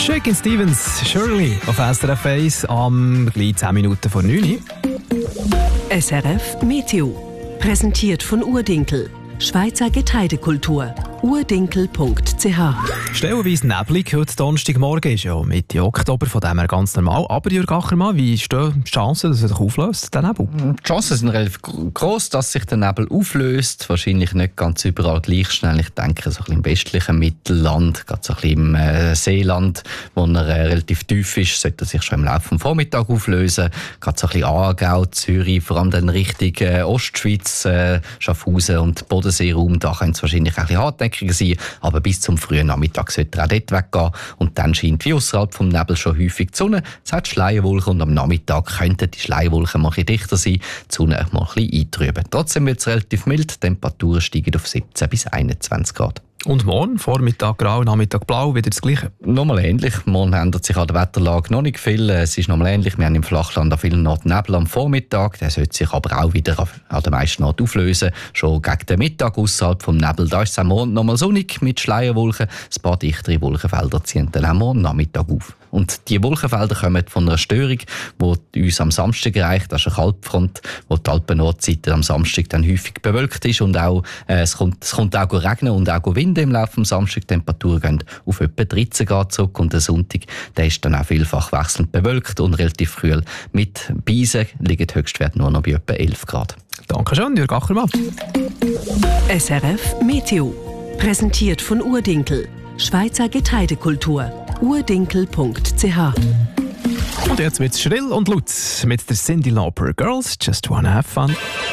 Shakin' Stevens, Shirley auf SRF 1 am gleich 10 Minuten vor 9 Uhr. SRF Meteo. Präsentiert von Urdinkel. Schweizer Getreidekultur. urdinkel.ch. Stellenweise neblig, heute Donnerstagmorgen ist ja Mitte Oktober, von dem her ganz normal. Aber Jürg Achermann, wie stehen die Chancen, dass er sich auflöst, der Nebel? Die Chancen sind relativ gross, dass sich der Nebel auflöst. Wahrscheinlich nicht ganz überall gleich schnell. Ich denke, so ein bisschen im westlichen Mittelland, gerade so ein bisschen im Seeland, wo er relativ tief ist, sollte er sich schon im Laufe des Vormittags auflösen. Gerade so ein bisschen Aargau, Zürich, vor allem dann Richtung Ostschweiz, Schaffhausen und Bodenseeraum, da könnte es wahrscheinlich ein bisschen hartnäckiger sein, aber bis zum frühen Nachmittag sollte er auch dort weggehen und dann scheint wie außerhalb vom Nebel schon häufig die Sonne. Es hat Schleierwolken und am Nachmittag könnten die Schleierwolken mal ein bisschen dichter sein, die Sonne mal ein bisschen eintrüben. Trotzdem wird es relativ mild, die Temperaturen steigen auf 17 bis 21 Grad. Und morgen, Vormittag grau, Nachmittag blau, wieder das Gleiche? Nochmal ähnlich. Morgen ändert sich an der Wetterlage noch nicht viel. Es ist nochmal ähnlich. Wir haben im Flachland an vielen Orten Nebel am Vormittag. Der sollte sich aber auch wieder an den meisten Orten auflösen. Schon gegen den Mittag außerhalb vom Nebel. Da ist es am Morgen nochmal sonnig mit Schleierwolken. Ein paar dichtere Wolkenfelder ziehen dann am morgen Nachmittag auf. Und die Wolkenfelder kommen von einer Störung, die uns am Samstag erreicht. Das ist eine Kaltfront, wo die Alpen-Nordseite am Samstag dann häufig bewölkt ist. Und auch, es kommt auch regnen und auch Wind im Laufe des Samstags. Die Temperaturen gehen auf etwa 13 Grad zurück. Und der Sonntag, der ist dann auch vielfach wechselnd bewölkt und relativ kühl. Mit Beisen liegen die Höchstwerte nur noch bei etwa 11 Grad. Dankeschön, Jürg Achermann. SRF Meteo. Präsentiert von Urdinkel. Schweizer Getreidekultur. urdinkel.ch. Und jetzt wird's schrill und laut mit der Cyndi Lauper. Girls just wanna have fun.